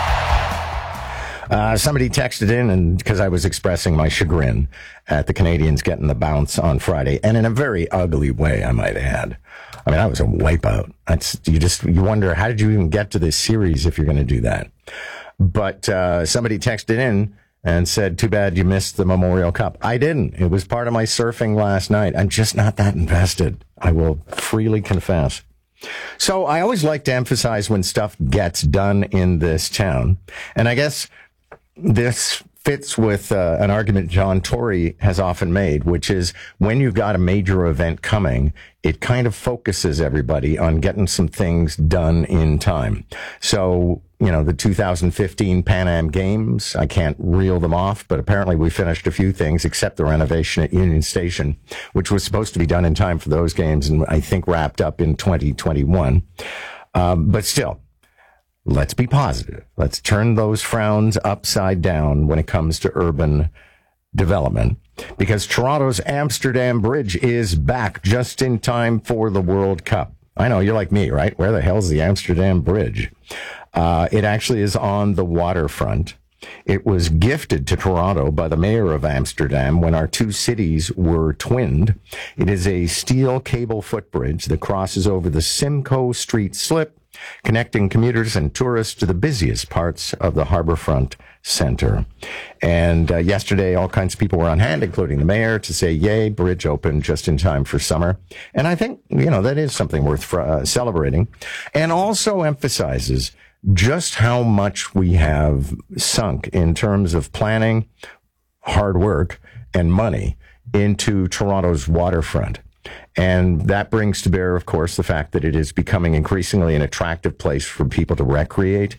yeah. Somebody texted in, and because I was expressing my chagrin at the Canadians getting the bounce on Friday, and in a very ugly way, I might add. I mean, that was a wipeout. You wonder, how did you even get to this series if you're going to do that? But somebody texted in and said, too bad you missed the Memorial Cup. I didn't. It was part of my surfing last night. I'm just not that invested. I will freely confess. So I always like to emphasize when stuff gets done in this town. And I guess this fits with an argument John Tory has often made, which is when you've got a major event coming, it kind of focuses everybody on getting some things done in time. So, the 2015 Pan Am Games, I can't reel them off, but apparently we finished a few things except the renovation at Union Station, which was supposed to be done in time for those games and I think wrapped up in 2021. But still, let's be positive. Let's turn those frowns upside down when it comes to urban development, because Toronto's Amsterdam Bridge is back just in time for the World Cup. I know, you're like me, right? Where the hell's the Amsterdam Bridge? It actually is on the waterfront. It was gifted to Toronto by the mayor of Amsterdam when our 2 cities were twinned. It is a steel cable footbridge that crosses over the Simcoe Street slip, connecting commuters and tourists to the busiest parts of the Harbourfront Centre. And yesterday, all kinds of people were on hand, including the mayor, to say, yay, bridge open just in time for summer. And I think, that is something worth celebrating, and also emphasizes just how much we have sunk in terms of planning, hard work, and money into Toronto's waterfront. And that brings to bear, of course, the fact that it is becoming increasingly an attractive place for people to recreate,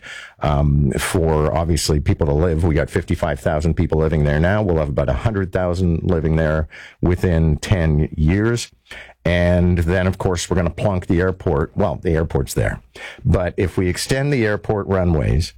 for obviously people to live. We got 55,000 people living there now. We'll have about 100,000 living there within 10 years. And then, of course, we're going to plunk the airport. Well, the airport's there. But if we extend the airport runways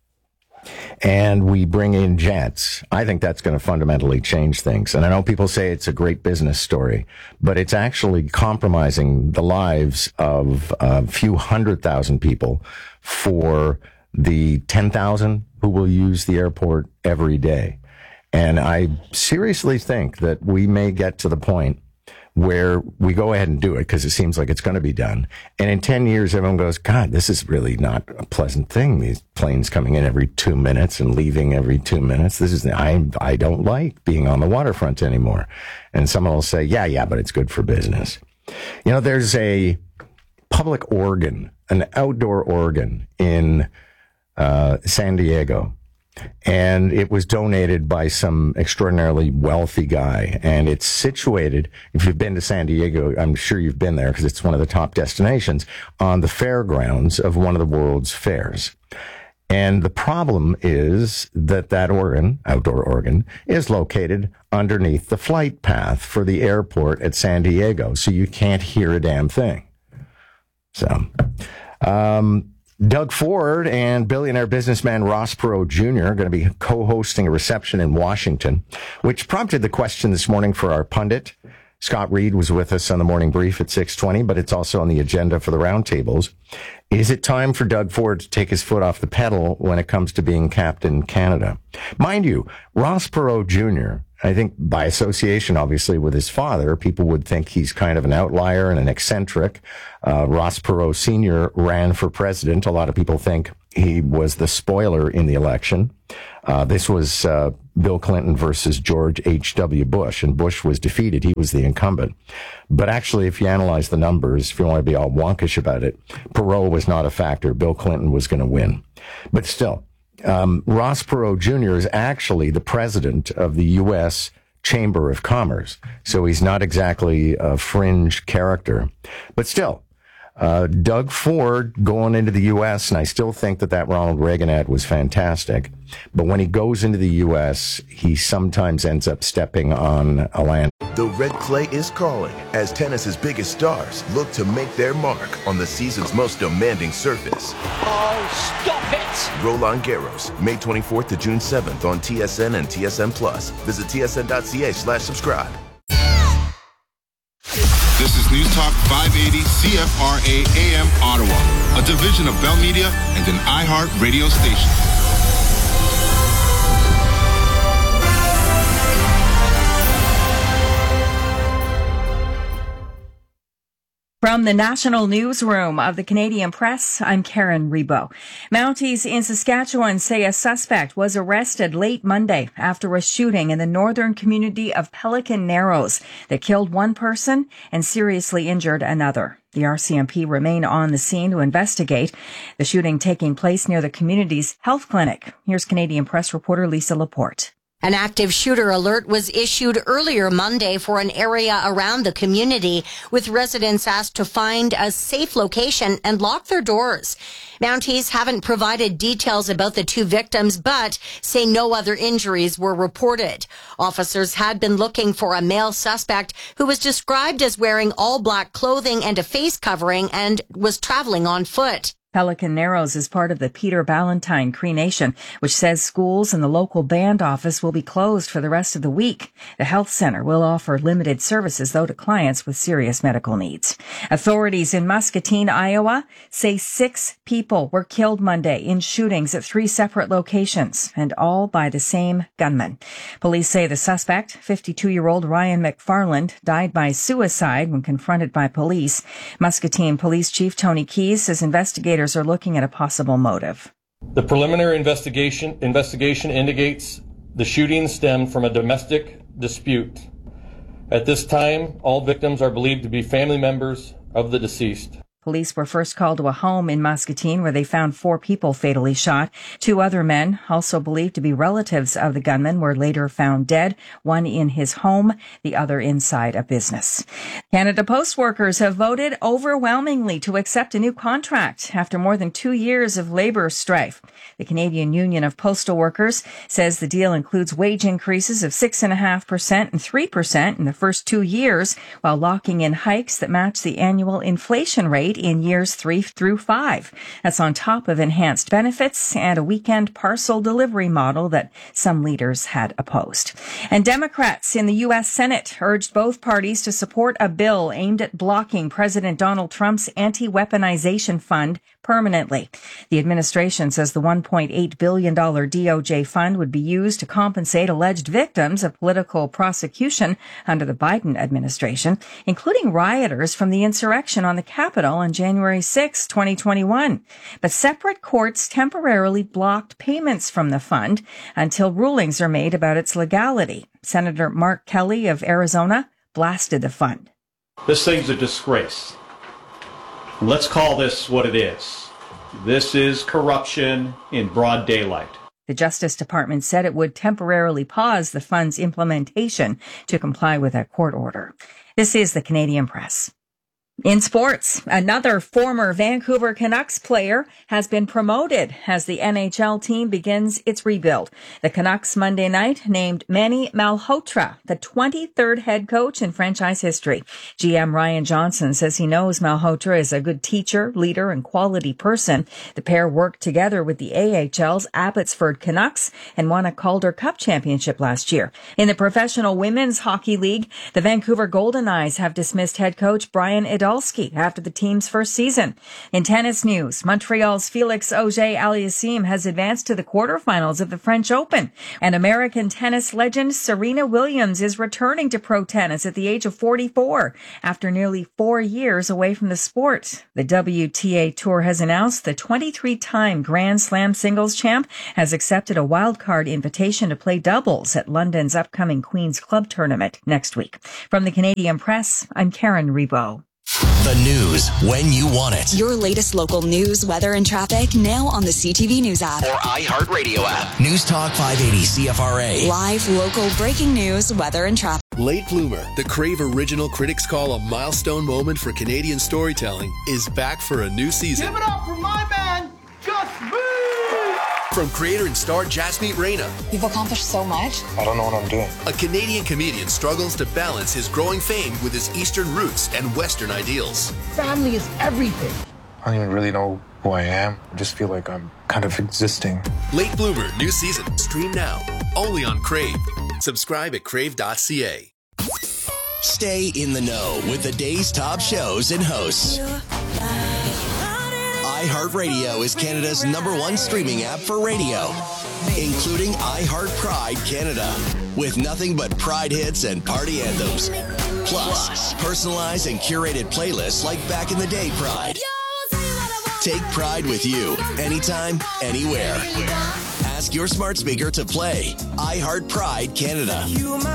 and we bring in jets, I think that's going to fundamentally change things. And I know people say it's a great business story, but it's actually compromising the lives of a few 100,000 people for the 10,000 who will use the airport every day. And I seriously think that we may get to the point where we go ahead and do it because it seems like it's going to be done. And in 10 years, everyone goes, God, this is really not a pleasant thing. These planes coming in every 2 minutes and leaving every 2 minutes. I don't like being on the waterfront anymore. And someone will say, yeah, but it's good for business. There's a public organ, an outdoor organ in San Diego. And it was donated by some extraordinarily wealthy guy. And it's situated, if you've been to San Diego, I'm sure you've been there because it's one of the top destinations, on the fairgrounds of one of the world's fairs. And the problem is that organ, outdoor organ, is located underneath the flight path for the airport at San Diego. So you can't hear a damn thing. So, Doug Ford and billionaire businessman Ross Perot Jr. are going to be co-hosting a reception in Washington, which prompted the question this morning for our pundit. Scott Reed was with us on the morning brief at 6:20, but it's also on the agenda for the roundtables. Is it time for Doug Ford to take his foot off the pedal when it comes to being Captain Canada? Mind you, Ross Perot Jr., I think by association, obviously, with his father, people would think he's kind of an outlier and an eccentric. Ross Perot Sr. ran for president. A lot of people think he was the spoiler in the election. This was Bill Clinton versus George H.W. Bush, and Bush was defeated. He was the incumbent. But actually, if you analyze the numbers, if you want to be all wonkish about it, Perot was not a factor. Bill Clinton was going to win. But still, Ross Perot Jr. is actually the president of the U.S. Chamber of Commerce. So he's not exactly a fringe character. But still, Doug Ford going into the U.S., and I still think that Ronald Reagan ad was fantastic. But when he goes into the U.S., he sometimes ends up stepping on a land. The red clay is calling as tennis's biggest stars look to make their mark on the season's most demanding surface. Oh, stop it! Roland Garros, May 24th to June 7th on TSN and TSN Plus. Visit tsn.ca/subscribe. This is News Talk 580 CFRA AM Ottawa, a division of Bell Media and an iHeart radio station. From the National Newsroom of the Canadian Press, I'm Karen Rebo. Mounties in Saskatchewan say a suspect was arrested late Monday after a shooting in the northern community of Pelican Narrows that killed one person and seriously injured another. The RCMP remain on the scene to investigate the shooting taking place near the community's health clinic. Here's Canadian Press reporter Lisa Laporte. An active shooter alert was issued earlier Monday for an area around the community, with residents asked to find a safe location and lock their doors. Mounties haven't provided details about the two victims, but say no other injuries were reported. Officers had been looking for a male suspect who was described as wearing all black clothing and a face covering and was traveling on foot. Pelican Narrows is part of the Peter Ballantyne Cree Nation, which says schools and the local band office will be closed for the rest of the week. The health center will offer limited services, though, to clients with serious medical needs. Authorities in Muscatine, Iowa, say 6 people were killed Monday in shootings at 3 separate locations, and all by the same gunman. Police say the suspect, 52-year-old Ryan McFarland, died by suicide when confronted by police. Muscatine Police Chief Tony Keyes says investigators are looking at a possible motive. The preliminary investigation indicates the shooting stemmed from a domestic dispute. At this time, all victims are believed to be family members of the deceased. Police were first called to a home in Muscatine where they found 4 people fatally shot. 2 other men, also believed to be relatives of the gunman, were later found dead, one in his home, the other inside a business. Canada Post workers have voted overwhelmingly to accept a new contract after more than 2 years of labor strife. The Canadian Union of Postal Workers says the deal includes wage increases of 6.5% and 3% in the first 2 years, while locking in hikes that match the annual inflation rate in years 3 through 5. That's on top of enhanced benefits and a weekend parcel delivery model that some leaders had opposed. And Democrats in the U.S. Senate urged both parties to support a bill aimed at blocking President Donald Trump's anti-weaponization fund permanently. The administration says the $1.8 billion DOJ fund would be used to compensate alleged victims of political prosecution under the Biden administration, including rioters from the insurrection on the Capitol on January 6, 2021. But separate courts temporarily blocked payments from the fund until rulings are made about its legality. Senator Mark Kelly of Arizona blasted the fund. This thing's a disgrace. Let's call this what it is. This is corruption in broad daylight. The Justice Department said it would temporarily pause the fund's implementation to comply with a court order. This is the Canadian Press. In sports, another former Vancouver Canucks player has been promoted as the NHL team begins its rebuild. The Canucks Monday night named Manny Malhotra the 23rd head coach in franchise history. GM Ryan Johnson says he knows Malhotra is a good teacher, leader, and quality person. The pair worked together with the AHL's Abbotsford Canucks and won a Calder Cup championship last year. In the Professional Women's Hockey League, the Vancouver Golden Knights have dismissed head coach Brian Idalski after the team's first season. In tennis news, Montreal's Felix Auger-Aliassime has advanced to the quarterfinals of the French Open. And American tennis legend Serena Williams is returning to pro tennis at the age of 44 after nearly 4 years away from the sport. The WTA Tour has announced the 23-time Grand Slam singles champ has accepted a wildcard invitation to play doubles at London's upcoming Queen's Club tournament next week. From the Canadian Press, I'm Karen Rebo. The news when you want it. Your latest local news, weather, and traffic now on the CTV News app. Or iHeartRadio app. News Talk 580 CFRA. Live, local, breaking news, weather, and traffic. Late Bloomer, the Crave original critics call a milestone moment for Canadian storytelling, is back for a new season. Give it up for my man, Gus Boo! From creator and star Jasmeet Reyna. You've accomplished so much. I don't know what I'm doing. A Canadian comedian struggles to balance his growing fame with his Eastern roots and Western ideals. Family is everything. I don't even really know who I am. I just feel like I'm kind of existing. Late Bloomer, new season. Stream now. Only on Crave. Subscribe at crave.ca. Stay in the know with the day's top shows and hosts. iHeartRadio is Canada's #1 streaming app for radio, including iHeart Pride Canada, with nothing but Pride hits and party anthems. Plus, personalized and curated playlists like Back in the Day Pride. Take Pride with you, anytime, anywhere. Ask your smart speaker to play iHeart Pride Canada.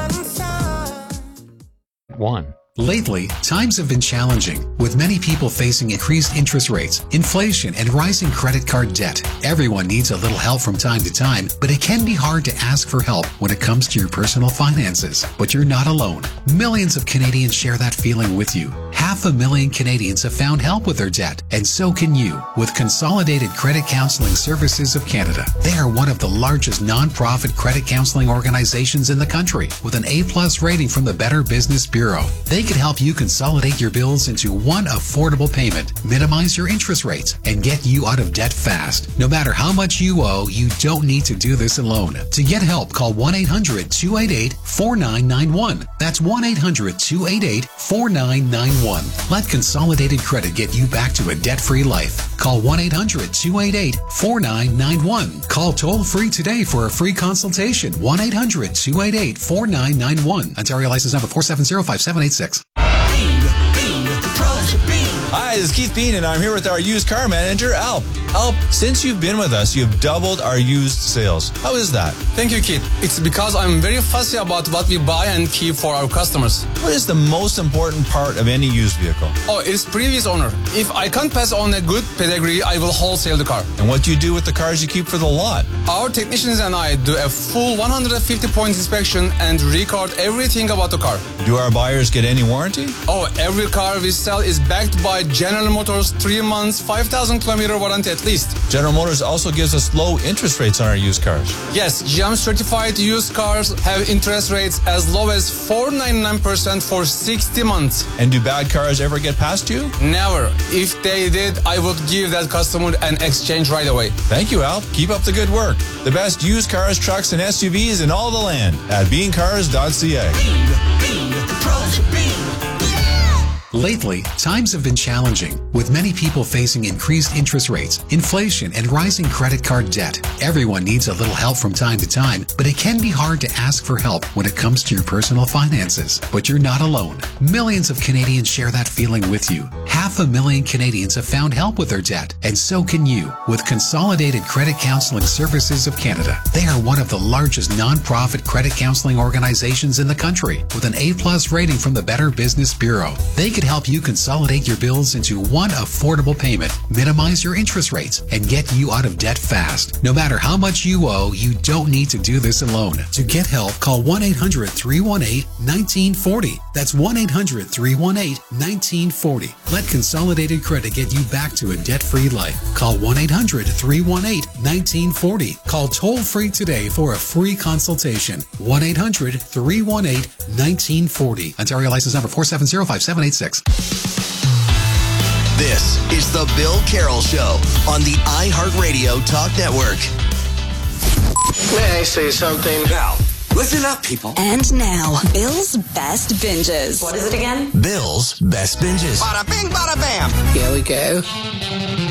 Lately, times have been challenging, with many people facing increased interest rates, inflation, and rising credit card debt. Everyone needs a little help from time to time, but it can be hard to ask for help when it comes to your personal finances. But you're not alone. Millions of Canadians share that feeling with you. 500,000 Canadians have found help with their debt, and so can you with Consolidated Credit Counseling Services of Canada. They are one of the largest non-profit credit counseling organizations in the country, with an A+ rating from the Better Business Bureau. They can help you consolidate your bills into one affordable payment, minimize your interest rates, and get you out of debt fast. No matter how much you owe, you don't need to do this alone. To get help, call 1-800-288-4991. That's 1-800-288-4991. Let Consolidated Credit get you back to a debt-free life. Call 1-800-288-4991. Call toll-free today for a free consultation. 1-800-288-4991. Ontario license number 4705786. Hi, this is Keith Bean, and I'm here with our used car manager, Alp. Alp, since you've been with us, you've doubled our used sales. How is that? Thank you, Keith. It's because I'm very fussy about what we buy and keep for our customers. What is the most important part of any used vehicle? Oh, it's previous owner. If I can't pass on a good pedigree, I will wholesale the car. And what do you do with the cars you keep for the lot? Our technicians and I do a full 150-point inspection and record everything about the car. Do our buyers get any warranty? Oh, every car we sell is backed by General Motors 3 months, 5,000 kilometer warranty at least. General Motors also gives us low interest rates on our used cars. Yes, GM certified used cars have interest rates as low as 4.99% for 60 months. And do bad cars ever get past you? Never. If they did, I would give that customer an exchange right away. Thank you, Al. Keep up the good work. The best used cars, trucks, and SUVs in all the land at beancars.ca. Lately, times have been challenging, with many people facing increased interest rates, inflation, and rising credit card debt. Everyone needs a little help from time to time, but it can be hard to ask for help when it comes to your personal finances. But you're not alone. Millions of Canadians share that feeling with you. 500,000 Canadians have found help with their debt, and so can you with Consolidated Credit Counseling Services of Canada. They are one of the largest non-profit credit counseling organizations in the country with an A+ rating from the Better Business Bureau. They could help you consolidate your bills into one affordable payment, minimize your interest rates, and get you out of debt fast. No matter how much you owe, you don't need to do this alone. To get help, call 1-800-318-1940. That's 1-800-318-1940. Let Consolidated Credit get you back to a debt-free life. Call 1-800-318-1940. Call toll-free today for a free consultation. 1-800-318-1940. Ontario license number 4705786. This is the Bill Carroll Show on the iHeartRadio Talk Network. May I say something? Now, listen up, people. And now, Bill's Best Binges. What is it again? Bill's Best Binges. Bada bing, bada bam. Here we go.